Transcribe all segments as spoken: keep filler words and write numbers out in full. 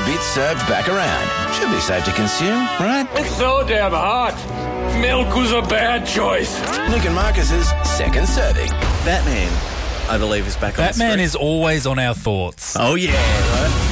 a bit served back around. Should be safe to consume, right? It's so damn hot. Milk was a bad choice. Nick and Marcus's second serving. Batman, I believe, is back on the Batman screen. is always on our thoughts. Oh, yeah. Right?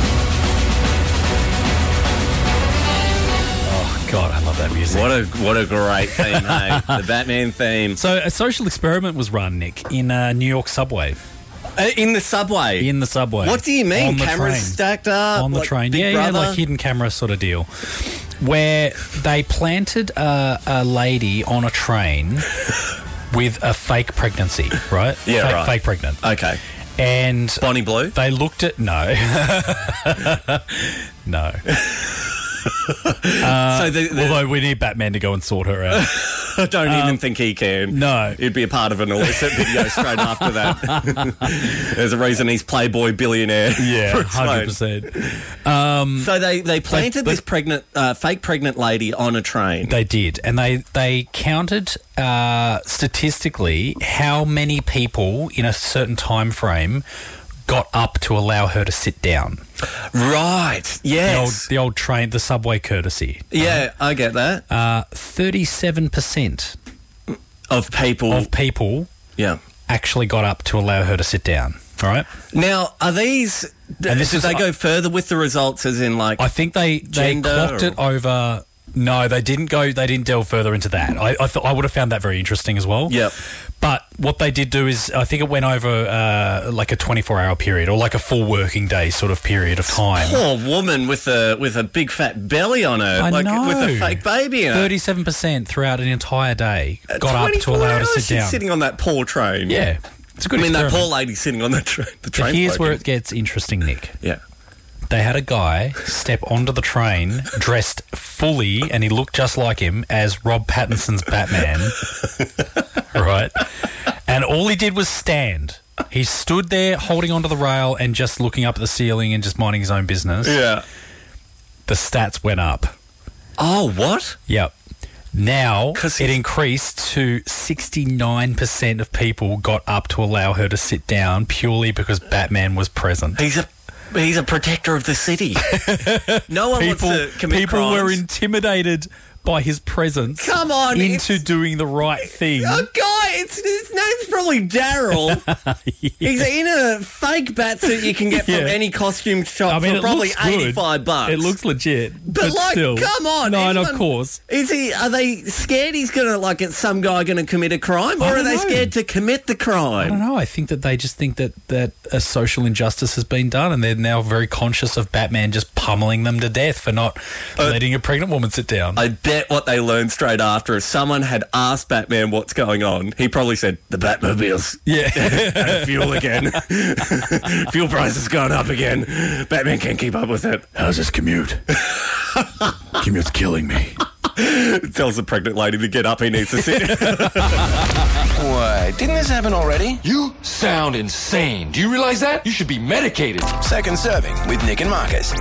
God, I love that music. What a what a great theme, hey? The Batman theme. So a social experiment was run, Nick, in a New York subway. Uh, in the subway? In the subway. What do you mean? On the Cameras train. stacked up? On the like train. Big Yeah, Brother? yeah, like hidden camera sort of deal. Where they planted a, a lady on a train with a fake pregnancy, right? Yeah, fake, right. Fake pregnant. Okay. And Bonnie Blue? they looked at... No. No. Uh, so the, the, although we need Batman to go and sort her out. I don't Um, even think he can. No. He'd be a part of an illicit video straight after that. There's a reason he's Playboy billionaire. Yeah, Bruce one hundred Wayne. percent. Um, So they, they planted They- this pregnant, uh, fake pregnant lady on a train. They did, and they they counted uh, statistically how many people in a certain time frame got up to allow her to sit down. Right, The old, yes. the old train, the subway courtesy. yeah, I get that. Uh, Thirty-seven percent Of people. of people yeah. actually got up to allow her to sit down. All right. Now, are these... And this did is- they go further with the results as in, like... I think they they Gender clocked or- it over. No, they didn't go. They didn't delve further into that. I I, th- I would have found that very interesting as well. Yep. But what they did do is, I think it went over uh, like a twenty-four hour period or like a full working day sort of period of time. Poor woman with a with a big fat belly on her, I like know. with a fake baby in it. Thirty-seven percent throughout an entire day got up to twenty-four allow her to hours sit she's down. sitting on that poor train. Yeah, it's a good I mean, that experiment. poor lady sitting on the, tra- the But train. here's spoken. where it gets interesting, Nick. Yeah. They had a guy step onto the train dressed fully, and he looked just like him, as Rob Pattinson's Batman. Right? And all he did was stand. He stood there holding onto the rail and just looking up at the ceiling and just minding his own business. Yeah. The stats went up. Oh, what? Yep. Now 'Cause it he's- increased to sixty-nine percent of people got up to allow her to sit down purely because Batman was present. He's a he's a protector of the city. No one People, wants to commit people crimes. were intimidated by his presence. Come on, into it's- doing the right thing. A guy, it's, his name's probably Daryl. He's in a fake bat suit you can get from Yeah. any costume shop I mean, for it probably looks good. eighty-five bucks. It looks legit, but, But, like, still, come on! No, and of anyone- course. Is he? Are they scared he's gonna like? Is some guy gonna commit a crime, or I are don't they know. scared to commit the I crime? don't know. I think that they just think that, that a social injustice has been done, and they're now very conscious of Batman just pummeling them to death for not Uh, letting a pregnant woman sit down. I bet what they learned straight after is someone had asked Batman what's going on. He probably said, "The Batmobile's yeah. out of fuel again. Fuel prices going up again. Batman can't keep up with it." How's this commute? Commute's killing me. Tells the pregnant lady to get up. He needs to sit. Wait, didn't this happen already? You sound insane. Do you realize that? You should be medicated. Second serving with Nick and Marcus.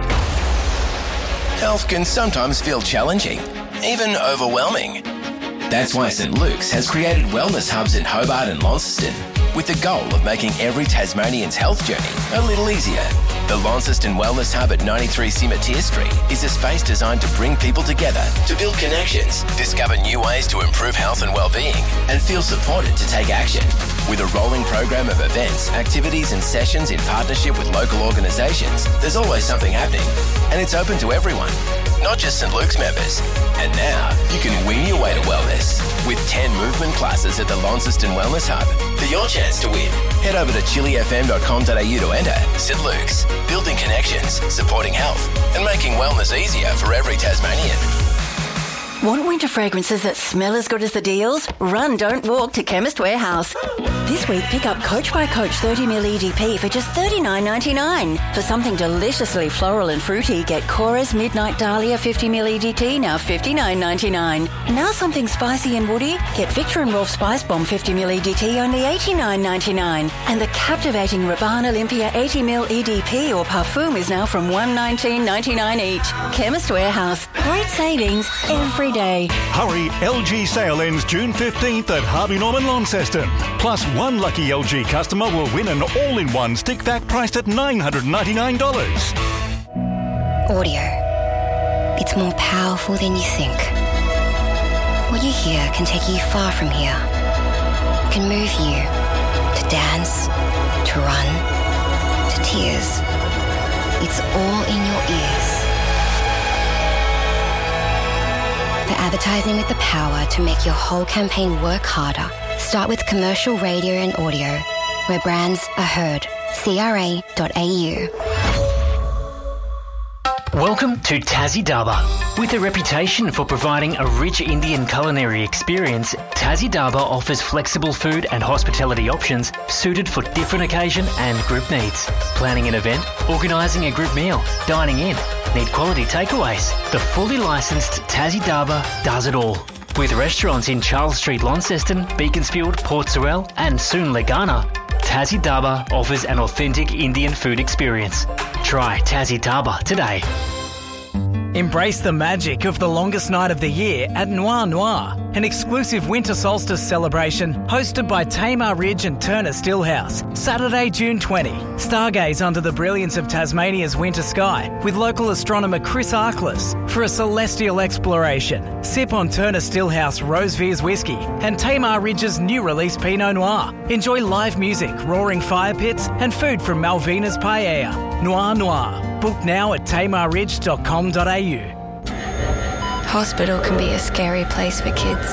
Health can sometimes feel challenging, even overwhelming. That's why Saint Luke's has created wellness hubs in Hobart and Launceston with the goal of making every Tasmanian's health journey a little easier. The Launceston Wellness Hub at ninety-three Cimetière Street is a space designed to bring people together, to build connections, discover new ways to improve health and well-being, and feel supported to take action. With a rolling program of events, activities and sessions in partnership with local organisations, there's always something happening. And it's open to everyone, not just Saint Luke's members. And now, you can wing your way to wellness with ten movement classes at the Launceston Wellness Hub. For your chance to win, head over to chili f m dot com dot a u to enter. Saint Luke's, building connections, supporting health, and making wellness easier for every Tasmanian. Want winter fragrances that smell as good as the deals? Run, don't walk to Chemist Warehouse. This week, pick up Coach by Coach thirty milliliter E D P for just thirty-nine ninety-nine. For something deliciously floral and fruity, get Cora's Midnight Dahlia fifty milliliter E D T, now fifty-nine ninety-nine. Now something spicy and woody, get Victor and Rolf Spice Bomb fifty milliliter E D T, only eighty-nine ninety-nine. And the captivating Rabanne Olympia eighty milliliter E D P or Parfum is now from one nineteen ninety-nine each. Chemist Warehouse. Great savings every day. Hurry, L G sale ends June fifteenth at Harvey Norman Launceston. Plus, one lucky L G customer will win an all-in-one stick vac priced at nine hundred ninety-nine dollars. Audio. It's more powerful than you think. What you hear can take you far from here. It can move you to dance, to run, to tears. It's all in your ears. For advertising with the power to make your whole campaign work harder, start with commercial radio and audio, where brands are heard. C R A dot A U. Welcome to Tassie Daba. With a reputation for providing a rich Indian culinary experience, Tassie Daba offers flexible food and hospitality options suited for different occasion and group needs. Planning an event, organising a group meal, dining in, need quality takeaways. The fully licensed Tassie Daba does it all. With restaurants in Charles Street, Launceston, Beaconsfield, Port Sorell and soon Legana, Tassie Daba offers an authentic Indian food experience. Try Tassie Daba today. Embrace the magic of the longest night of the year at Noir Noir, an exclusive winter solstice celebration hosted by Tamar Ridge and Turner Stillhouse. Saturday, June twentieth. Stargaze under the brilliance of Tasmania's winter sky with local astronomer Chris Arkless for a celestial exploration. Sip on Turner Stillhouse Rosevears whiskey and Tamar Ridge's new release Pinot Noir. Enjoy live music, roaring fire pits and food from Malvina's Paella. Noir Noir. Book now at tamar ridge dot com dot a u. Hospital can be a scary place for kids.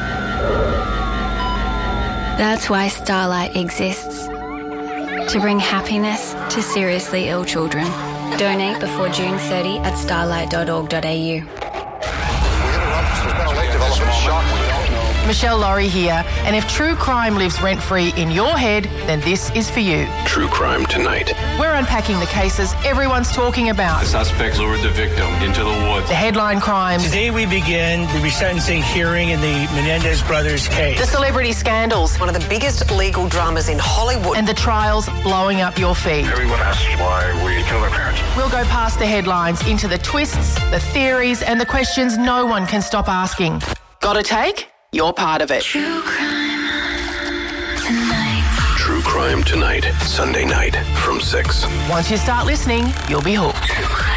That's why Starlight exists. To bring happiness to seriously ill children. Donate before June thirtieth at starlight dot org dot a u. Michelle Laurie here, and if true crime lives rent-free in your head, then this is for you. True Crime Tonight. We're unpacking the cases everyone's talking about. The suspect lured the victim into the woods. The headline crimes. Today we begin the resentencing hearing in the Menendez brothers case. The celebrity scandals. One of the biggest legal dramas in Hollywood. And the trials blowing up your feed. Everyone asks why we kill their parents. We'll go past the headlines into the twists, the theories, and the questions no one can stop asking. Got a take? You're part of it. True Crime Tonight. True Crime Tonight, Sunday night from six. Once you start listening, you'll be hooked.